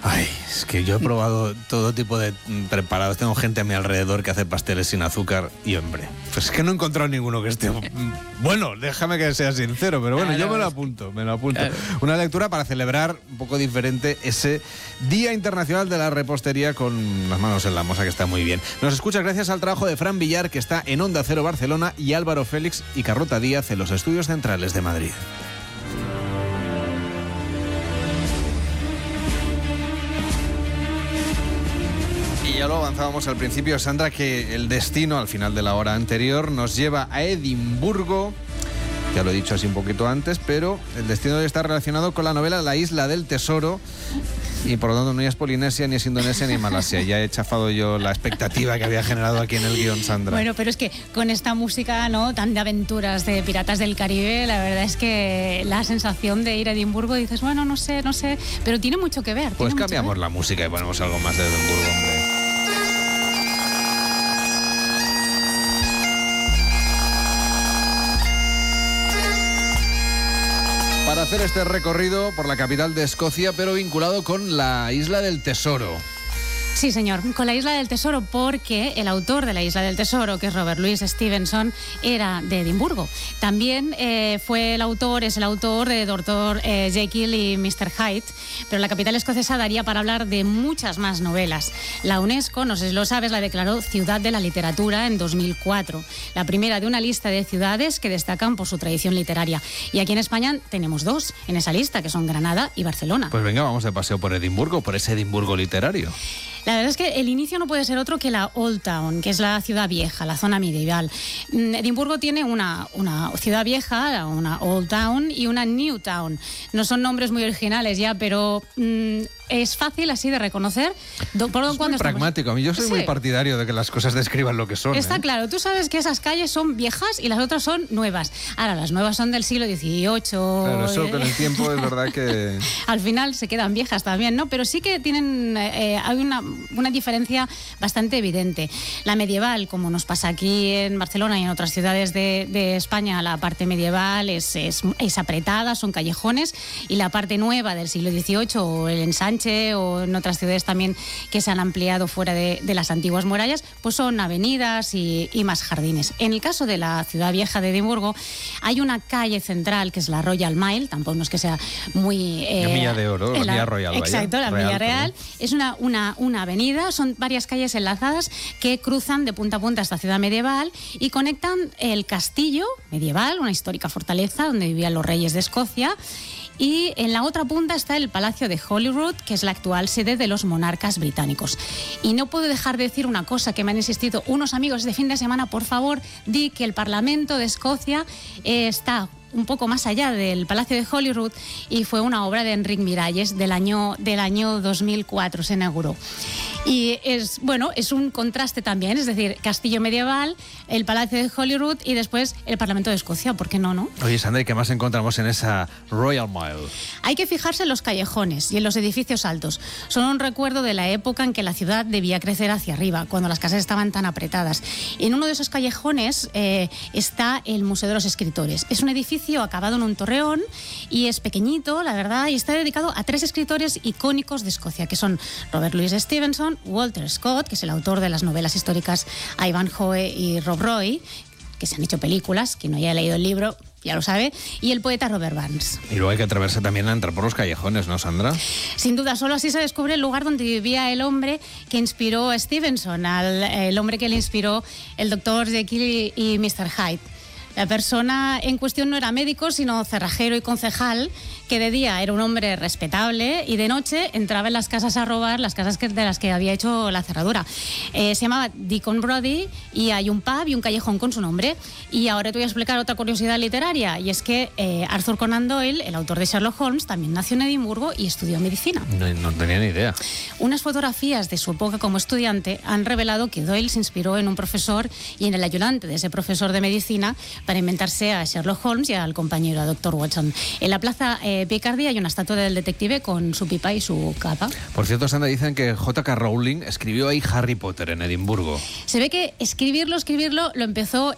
Ay, es que yo he probado todo tipo de preparados. Tengo gente a mi alrededor que hace pasteles sin azúcar y, hombre, pues es que no he encontrado ninguno que esté... Bueno, déjame que sea sincero, pero bueno, yo me lo apunto. Claro. Una lectura para celebrar un poco diferente ese Día Internacional de la Repostería con las manos en la masa, que está muy bien. Nos escuchas gracias al trabajo de Fran Villar, que está en Onda Cero Barcelona, y Álvaro Félix y Carlota Díaz en los estudios centrales de Madrid. Ya lo avanzábamos al principio, Sandra, que el destino al final de la hora anterior nos lleva a Edimburgo. Ya lo he dicho así un poquito antes, pero el destino está relacionado con la novela La Isla del Tesoro. Y por lo tanto no es Polinesia, ni es Indonesia, ni Malasia. Ya he chafado yo la expectativa que había generado aquí en el guión, Sandra. Bueno, pero es que con esta música, ¿no?, tan de aventuras de Piratas del Caribe, la verdad es que la sensación de ir a Edimburgo, dices, bueno, no sé, pero tiene mucho que ver. Pues cambiamos la música y ponemos algo más de Edimburgo, hombre. Para hacer este recorrido por la capital de Escocia, pero vinculado con la Isla del Tesoro. Sí, señor, con la Isla del Tesoro, porque el autor de la Isla del Tesoro, que es Robert Louis Stevenson, era de Edimburgo. También es el autor de Dr. Jekyll y Mr. Hyde, pero la capital escocesa daría para hablar de muchas más novelas. La UNESCO, no sé si lo sabes, la declaró Ciudad de la Literatura en 2004, la primera de una lista de ciudades que destacan por su tradición literaria. Y aquí en España tenemos dos en esa lista, que son Granada y Barcelona. Pues venga, vamos de paseo por Edimburgo, por ese Edimburgo literario. La verdad es que el inicio no puede ser otro que la Old Town, que es la ciudad vieja, la zona medieval. Edimburgo tiene una ciudad vieja, una Old Town, y una New Town. No son nombres muy originales ya, pero es fácil así de reconocer. Es muy pragmático. A mí yo soy muy partidario de que las cosas describan lo que son. Está claro. Tú sabes que esas calles son viejas y las otras son nuevas. Ahora, las nuevas son del siglo XVIII. Claro, eso con el tiempo es verdad que... Al final se quedan viejas también, ¿no? Pero sí que tienen... hay una diferencia bastante evidente. La medieval, como nos pasa aquí en Barcelona y en otras ciudades de España, la parte medieval es apretada, son callejones, y la parte nueva del siglo XVIII, o el ensanche, o en otras ciudades también que se han ampliado fuera de las antiguas murallas, pues son avenidas y más jardines. En el caso de la ciudad vieja de Edimburgo, hay una calle central que es la Royal Mile, tampoco no es que sea muy... la Milla de Oro, la Milla Royal. Exacto, la Milla Real. Es una avenida, son varias calles enlazadas que cruzan de punta a punta esta ciudad medieval y conectan el castillo medieval, una histórica fortaleza donde vivían los reyes de Escocia. Y en la otra punta está el Palacio de Holyrood, que es la actual sede de los monarcas británicos. Y no puedo dejar de decir una cosa que me han insistido unos amigos este fin de semana: por favor, di que el Parlamento de Escocia está un poco más allá del Palacio de Holyrood, y fue una obra de Enric Miralles del año 2004, se inauguró. Y es un contraste también, es decir, castillo medieval, el Palacio de Holyrood y después el Parlamento de Escocia, ¿por qué no? Oye, Sandra, ¿y qué más encontramos en esa Royal Mile? Hay que fijarse en los callejones y en los edificios altos. Son un recuerdo de la época en que la ciudad debía crecer hacia arriba, cuando las casas estaban tan apretadas. En uno de esos callejones está el Museo de los Escritores. Es un edificio acabado en un torreón y es pequeñito, la verdad, y está dedicado a 3 escritores icónicos de Escocia, que son Robert Louis Stevenson, Walter Scott, que es el autor de las novelas históricas Ivanhoe y Rob Roy, que se han hecho películas, quien no haya leído el libro ya lo sabe, y el poeta Robert Burns. Y luego hay que atreverse también a entrar por los callejones, ¿no, Sandra? Sin duda, solo así se descubre el lugar donde vivía el hombre que inspiró a Stevenson, el hombre que le inspiró el Dr. Jekyll y Mr. Hyde. La persona en cuestión no era médico, sino cerrajero y concejal, que de día era un hombre respetable y de noche entraba en las casas a robar las casas de las que había hecho la cerradura. Se llamaba Deacon Brodie y hay un pub y un callejón con su nombre. Y ahora te voy a explicar otra curiosidad literaria, y es que Arthur Conan Doyle, el autor de Sherlock Holmes, también nació en Edimburgo y estudió medicina. No tenía ni idea. Unas fotografías de su época como estudiante han revelado que Doyle se inspiró en un profesor y en el ayudante de ese profesor de medicina para inventarse a Sherlock Holmes y al compañero, a Dr. Watson. En la plaza Picardy hay una estatua del detective con su pipa y su capa. Por cierto, Sandra, dicen que J.K. Rowling escribió ahí Harry Potter en Edimburgo. Se ve que escribirlo lo empezó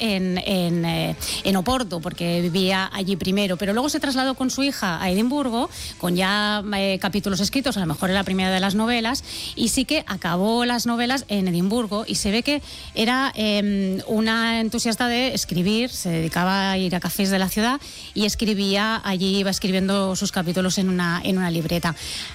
en Oporto, porque vivía allí primero, pero luego se trasladó con su hija a Edimburgo, con ya capítulos escritos, a lo mejor en la primera de las novelas, y sí que acabó las novelas en Edimburgo, y se ve que era una entusiasta de escribir, se dedicaba a ir a cafés de la ciudad y escribía allí, iba escribiendo sus capítulos en una libreta.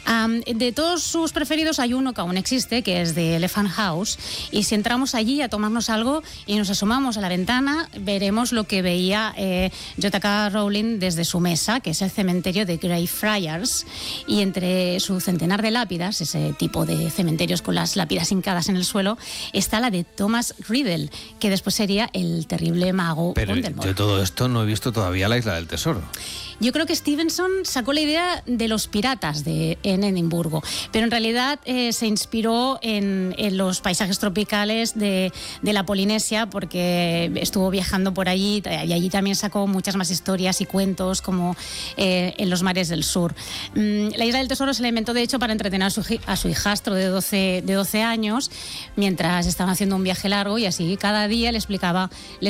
De todos sus preferidos hay uno que aún existe, que es de Elephant House, y si entramos allí a tomarnos algo y nos asomamos a la ventana, veremos lo que veía J.K. Rowling desde su mesa, que es el cementerio de Greyfriars, y entre su centenar de lápidas, ese tipo de cementerios con las lápidas hincadas en el suelo, está la de Thomas Riddle, que después sería el terrible mago Voldemort. Pero de todo esto no he visto todavía la Isla del Tesoro. Yo creo que Stevenson sacó la idea de los piratas en Edimburgo, pero en realidad se inspiró en los paisajes tropicales de la Polinesia, porque estuvo viajando por allí y allí también sacó muchas más historias y cuentos como en los mares del sur. La Isla del Tesoro se la inventó de hecho para entretener a su hijastro de 12 años mientras estaban haciendo un viaje largo, y así cada día le explicaba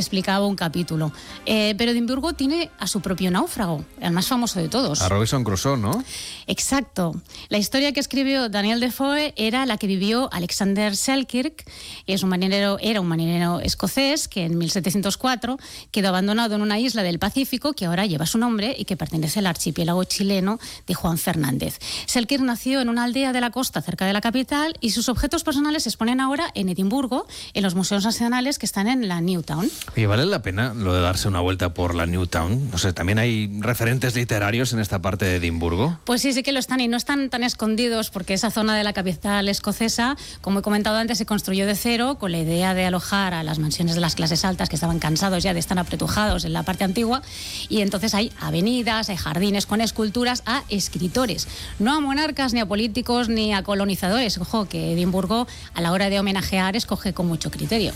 un capítulo. Pero Edimburgo tiene a su propio náufrago, el más famoso de todos. A Robinson Crusoe, ¿no? Exacto. La historia que escribió Daniel Defoe era la que vivió Alexander Selkirk, que era un marinero escocés que en 1704 quedó abandonado en una isla del Pacífico que ahora lleva su nombre y que pertenece al archipiélago chileno de Juan Fernández. Selkirk nació en una aldea de la costa cerca de la capital y sus objetos personales se exponen ahora en Edimburgo, en los museos nacionales que están en la Newtown. ¿Y vale la pena lo de darse una vuelta por la Newtown? No sé, ¿también hay referentes literarios en esta parte de Edimburgo? Pues sí que lo están, y no están tan escondidos, porque esa zona de la capital escocesa, como he comentado antes, se construyó de cero con la idea de alojar a las mansiones de las clases altas que estaban cansados ya de estar apretujados en la parte antigua, y entonces hay avenidas, hay jardines con esculturas a escritores, no a monarcas, ni a políticos, ni a colonizadores. Ojo, que Edimburgo a la hora de homenajear escoge con mucho criterio.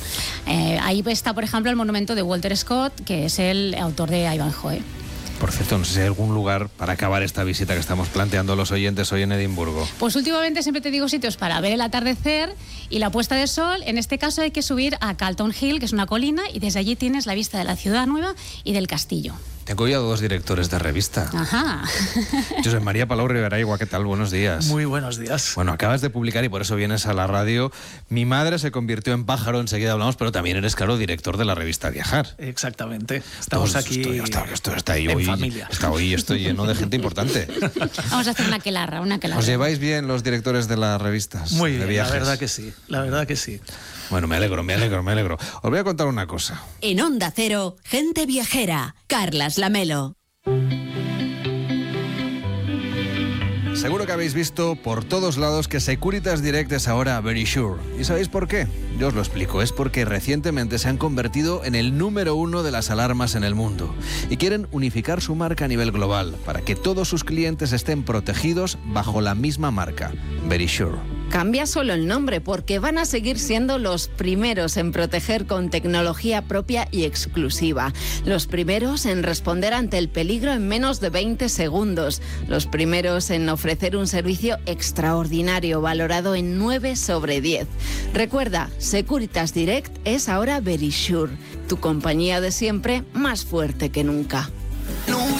Ahí está, por ejemplo, el monumento de Walter Scott, que es el autor de Ivanhoe. Por cierto, no sé si hay algún lugar para acabar esta visita que estamos planteando los oyentes hoy en Edimburgo. Pues últimamente siempre te digo sitios para ver el atardecer y la puesta de sol. En este caso hay que subir a Calton Hill, que es una colina, y desde allí tienes la vista de la ciudad nueva y del castillo. Tengo ya 2 directores de revista. Ajá. Josep María Palau Riveraigua, ¿qué tal? Buenos días. Muy buenos días. Bueno, acabas de publicar y por eso vienes a la radio. Mi madre se convirtió en pájaro, enseguida hablamos, pero también eres, claro, director de la revista Viajar. Exactamente. Estamos aquí en familia. Hoy estoy lleno de gente importante. Vamos a hacer una aquelarra. ¿Os lleváis bien los directores de las revistas? Muy bien, de viajes? La verdad que sí. Bueno, me alegro. Os voy a contar una cosa. En Onda Cero, gente viajera. Carlas Lamelo. Seguro que habéis visto por todos lados que Securitas Direct es ahora Verisure. ¿Y sabéis por qué? Yo os lo explico. Es porque recientemente se han convertido en el número 1 de las alarmas en el mundo y quieren unificar su marca a nivel global para que todos sus clientes estén protegidos bajo la misma marca, Verisure. Cambia solo el nombre, porque van a seguir siendo los primeros en proteger con tecnología propia y exclusiva. Los primeros en responder ante el peligro en menos de 20 segundos. Los primeros en ofrecer un servicio extraordinario valorado en 9 sobre 10. Recuerda, Securitas Direct es ahora Verisure, tu compañía de siempre más fuerte que nunca.